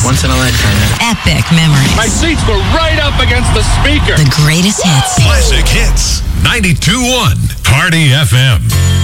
Once in a lifetime. Epic memories. My seats were right up against the speaker. The greatest hits. Classic Hits. 92.1 Party FM.